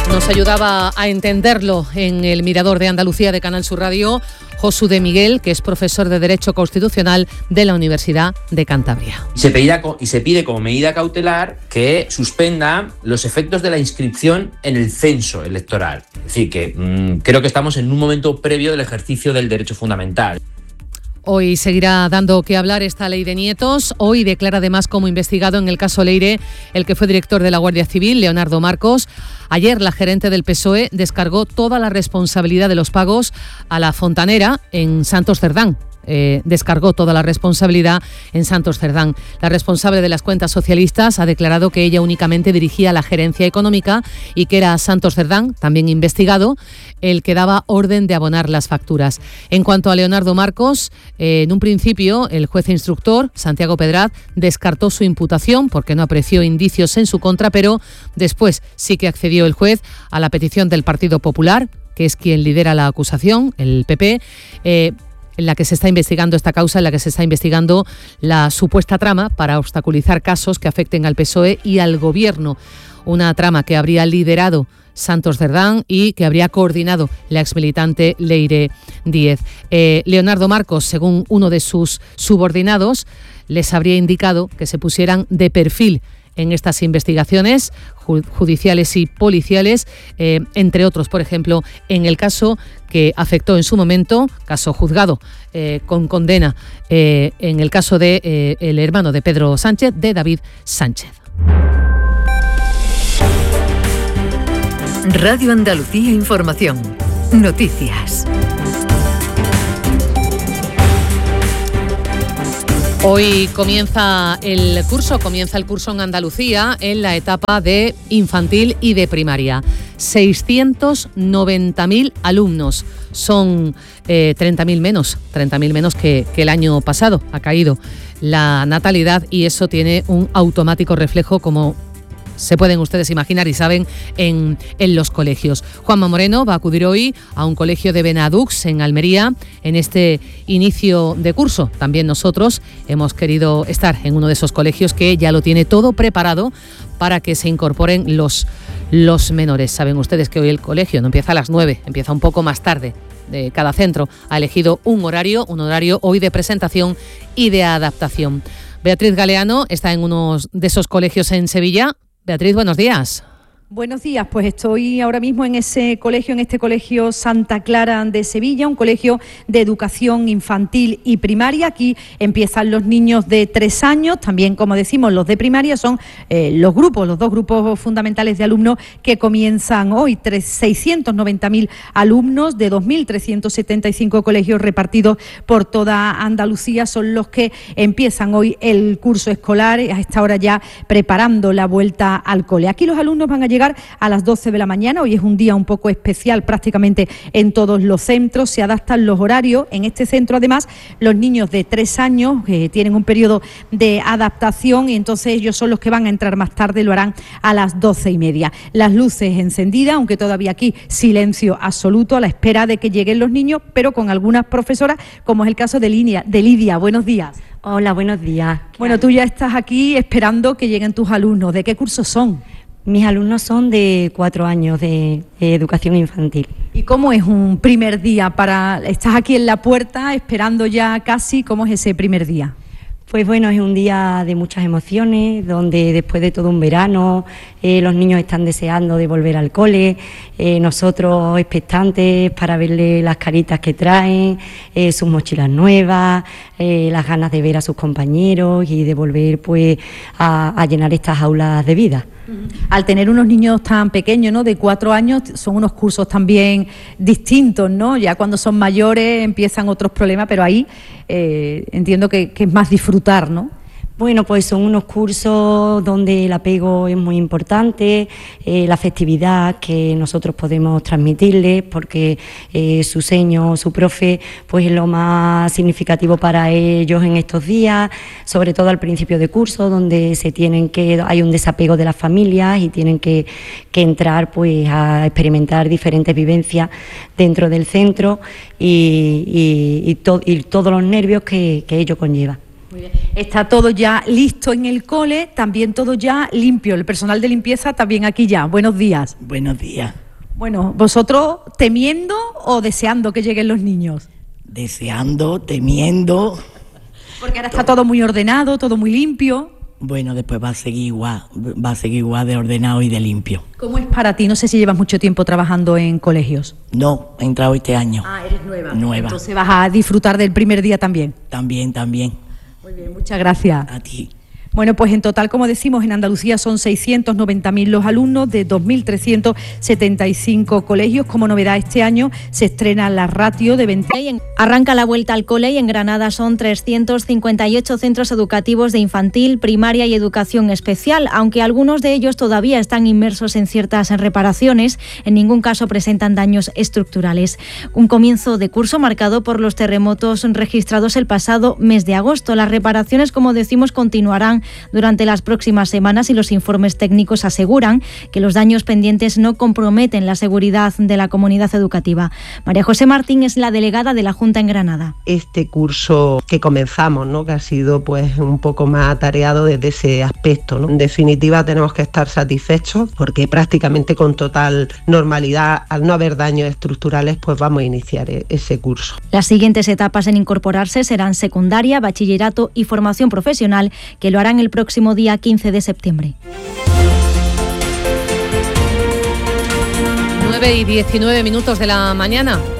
Nos ayudaba a entenderlo en el Mirador de Andalucía de Canal Sur Radio Josu de Miguel, que es profesor de Derecho Constitucional de la Universidad de Cantabria. Se pide como medida cautelar que suspenda los efectos de la inscripción en el censo electoral. Es decir, que creo que estamos en un momento previo del ejercicio del derecho fundamental. Hoy seguirá dando que hablar esta ley de nietos. Hoy declara además como investigado en el caso Leire el que fue director de la Guardia Civil, Leonardo Marcos. Ayer la gerente del PSOE descargó toda la responsabilidad de los pagos a la fontanera en Santos Cerdán. Descargó toda la responsabilidad en Santos Cerdán. La responsable de las cuentas socialistas ha declarado que ella únicamente dirigía la gerencia económica y que era Santos Cerdán, también investigado, el que daba orden de abonar las facturas. En cuanto a Leonardo Marcos, en un principio el juez instructor, Santiago Pedraz, descartó su imputación porque no apreció indicios en su contra, pero después sí que accedió el juez a la petición del Partido Popular, que es quien lidera la acusación, el PP, en la que se está investigando esta causa, en la que se está investigando la supuesta trama para obstaculizar casos que afecten al PSOE y al Gobierno. Una trama que habría liderado Santos Cerdán y que habría coordinado la exmilitante Leire Díez. Leonardo Marcos, según uno de sus subordinados, les habría indicado que se pusieran de perfil en estas investigaciones judiciales y policiales, entre otros, por ejemplo, en el caso que afectó en su momento, caso juzgado con condena, en el caso de el hermano de Pedro Sánchez, de David Sánchez. Radio Andalucía Información. Noticias. Hoy comienza el curso en Andalucía en la etapa de infantil y de primaria. 690.000 alumnos, son 30.000 menos que el año pasado. Ha caído la natalidad y eso tiene un automático reflejo, como se pueden ustedes imaginar y saben, en los colegios. Juanma Moreno va a acudir hoy a un colegio de Benadux, en Almería, en este inicio de curso. También nosotros hemos querido estar en uno de esos colegios que ya lo tiene todo preparado para que se incorporen los menores. Saben ustedes que hoy el colegio no empieza a las 9, empieza un poco más tarde. De cada centro ha elegido un horario hoy de presentación y de adaptación. Beatriz Galeano está en uno de esos colegios en Sevilla. Beatriz, buenos días. Buenos días, pues estoy ahora mismo en este colegio Santa Clara de Sevilla, un colegio de educación infantil y primaria. Aquí empiezan los niños de 3 años, también, como decimos, los de primaria son los dos grupos fundamentales de alumnos que comienzan hoy. 690.000 alumnos de 2.375 colegios repartidos por toda Andalucía son los que empiezan hoy el curso escolar, a esta hora ya preparando la vuelta al cole. Aquí los alumnos van a llegar a las 12 de la mañana. Hoy es un día un poco especial prácticamente en todos los centros. Se adaptan los horarios. En este centro, además, los niños de 3 años tienen un periodo de adaptación y entonces ellos son los que van a entrar más tarde, lo harán a las 12:30. Las luces encendidas, aunque todavía aquí silencio absoluto a la espera de que lleguen los niños, pero con algunas profesoras, como es el caso de Lidia. Buenos días. Hola, buenos días. Bueno, tú ya estás aquí esperando que lleguen tus alumnos. ¿De qué cursos son? Mis alumnos son de 4 años de educación infantil. ¿Y cómo es un primer día estás aquí en la puerta esperando ya casi? ¿Cómo es ese primer día? Pues bueno, es un día de muchas emociones, donde después de todo un verano los niños están deseando de volver al cole, nosotros expectantes para verle las caritas que traen, sus mochilas nuevas, las ganas de ver a sus compañeros y de volver pues a llenar estas aulas de vida. Al tener unos niños tan pequeños, ¿no?, de 4 años, son unos cursos también distintos, ¿no? Ya cuando son mayores empiezan otros problemas, pero ahí entiendo que es más disfrutar, ¿no? Bueno, pues son unos cursos donde el apego es muy importante, la afectividad que nosotros podemos transmitirles, porque su seño, su profe, pues es lo más significativo para ellos en estos días, sobre todo al principio de curso, donde hay un desapego de las familias y tienen que entrar pues a experimentar diferentes vivencias dentro del centro y todos los nervios que ello conlleva. Muy bien. Está todo ya listo en el cole, también todo ya limpio. El personal de limpieza también aquí ya. Buenos días. Buenos días. Bueno, ¿vosotros temiendo o deseando que lleguen los niños? Deseando, temiendo. Porque ahora está todo muy ordenado, todo muy limpio. Bueno, después va a seguir igual de ordenado y de limpio. ¿Cómo es para ti? No sé si llevas mucho tiempo trabajando en colegios. No, he entrado este año. Ah, eres nueva. Nueva. Entonces vas a disfrutar del primer día también. También. Muy bien, muchas gracias. A ti. Bueno, pues en total, como decimos, en Andalucía son 690.000 los alumnos de 2.375 colegios. Como novedad este año se estrena la ratio de 20. Arranca la vuelta al cole y en Granada son 358 centros educativos de infantil, primaria y educación especial. Aunque algunos de ellos todavía están inmersos en ciertas reparaciones, en ningún caso presentan daños estructurales. Un comienzo de curso marcado por los terremotos registrados el pasado mes de agosto. Las reparaciones, como decimos, continuarán durante las próximas semanas y los informes técnicos aseguran que los daños pendientes no comprometen la seguridad de la comunidad educativa. María José Martín es la delegada de la Junta en Granada. Este curso que comenzamos, ¿no?, que ha sido pues un poco más atareado desde ese aspecto, ¿no? En definitiva, tenemos que estar satisfechos porque prácticamente con total normalidad, al no haber daños estructurales, pues vamos a iniciar ese curso. Las siguientes etapas en incorporarse serán secundaria, bachillerato y formación profesional, que lo harán el próximo día 15 de septiembre. 9:19 de la mañana.